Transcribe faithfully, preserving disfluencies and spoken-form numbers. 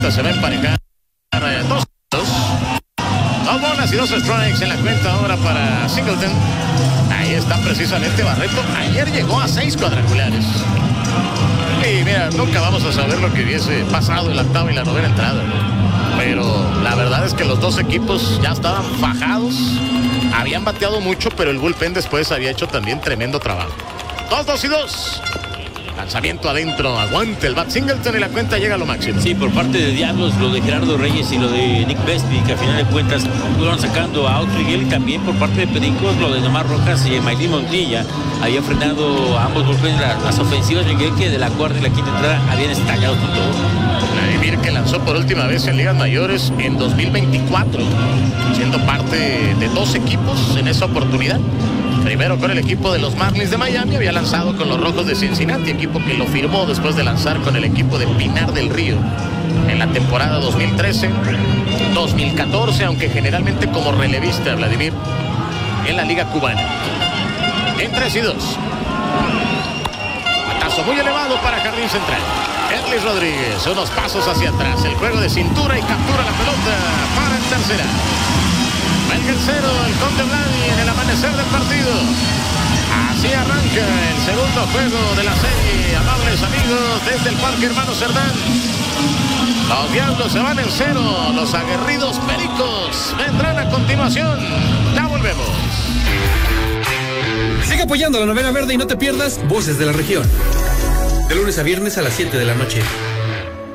Se va a emparejar eh, dos, dos, dos bolas y dos strikes en la cuenta ahora para Singleton. Ahí está precisamente Barreto. Ayer llegó a seis cuadrangulares. Y mira, nunca vamos a saber lo que hubiese pasado en la octava y la novena entrada. Pero la verdad es que los dos equipos ya estaban fajados. Habían bateado mucho, pero el bullpen después había hecho también tremendo trabajo. Dos, dos y dos. Lanzamiento adentro, aguante el bat Singleton y la cuenta llega a lo máximo. Sí, por parte de Diablos, lo de Gerardo Reyes y lo de Nick Vespi, que a final de cuentas fueron sacando a Outrigel. También por parte de Pericos, lo de Nomar Rojas y Maylin Montilla. Había frenado a ambos bullpen las ofensivas, Miguel, que de la cuarta y la quinta entrada habían estallado con todo. Vladimir, que lanzó por última vez en ligas mayores en dos mil veinticuatro, siendo parte de dos equipos en esa oportunidad. Primero con el equipo de los Marlins de Miami, había lanzado con los Rojos de Cincinnati, equipo que lo firmó después de lanzar con el equipo de Pinar del Río en la temporada dos mil trece, dos mil catorce, aunque generalmente como relevista, Vladimir, en la Liga Cubana. En tres y dos. Batazo muy elevado para Jardín Central. Erlis Rodríguez, unos pasos hacia atrás, el juego de cintura y captura la pelota para en tercera. Venga el cero, el Conde Vladi en el amanecer del partido. Así arranca el segundo juego de la serie, amables amigos, desde el Parque Hermano Cerdán. Los Diablos se van en cero, los aguerridos Pericos vendrán a continuación. Ya volvemos. Sigue apoyando a la Novena Verde y no te pierdas Voces de la Región. De lunes a viernes a las siete de la noche.